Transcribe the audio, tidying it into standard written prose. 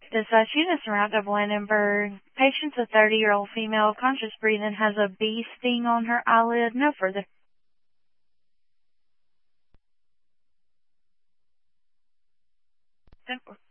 Dysautonomous around of Landenberg. Patient's a 30-year-old female, conscious breathing, has a bee sting on her eyelid. No further. Simple.